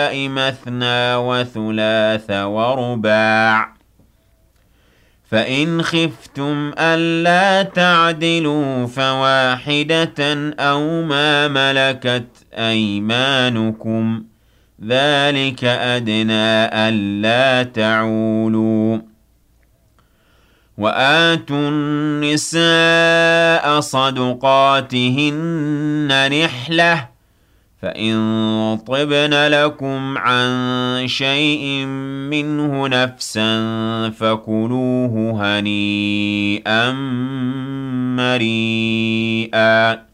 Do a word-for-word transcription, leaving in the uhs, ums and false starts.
مثنى وثلاث ورباع فإن خفتم ألا تعدلوا فواحدة أو ما ملكت أيمانكم ذلك أدنى ألا تعولوا وآتوا النساء صدقاتهن نحلة فإن طبن لكم عن شيء منه نفسا فكلوه هنيئا مريئا